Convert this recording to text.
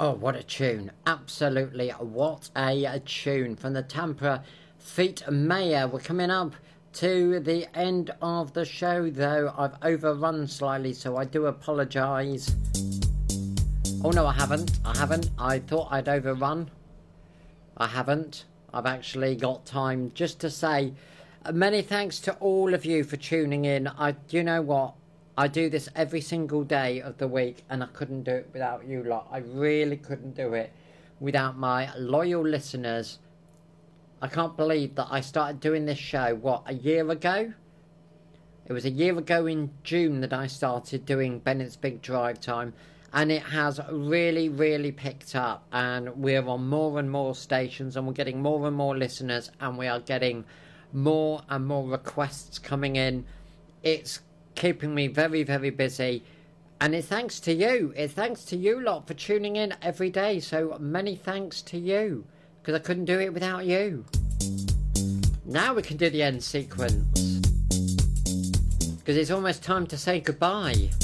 Oh, what a tune. Absolutely, what a tune from the Tampa Feet Mayor. We're coming up to the end of the show, though. I've overrun slightly, so I do apologise. Oh, no, I haven't. I thought I'd overrun. I haven't. I've actually got time just to say many thanks to all of you for tuning in. You know what? I do this every single day of the week, and I couldn't do it without you lot. I really couldn't do it without my loyal listeners. I can't believe that I started doing this show, a year ago? It was a year ago in June that I started doing Bennett's Big Drive Time, and it has really, really picked up, and we're on more and more stations, and we're getting more and more listeners, and we are getting more and more requests coming in. It's keeping me very, very busy, and it's thanks to you. It's thanks to you lot for tuning in every day, so many thanks to you, because I couldn't do it without you. Now we can do the end sequence, because it's almost time to say goodbye.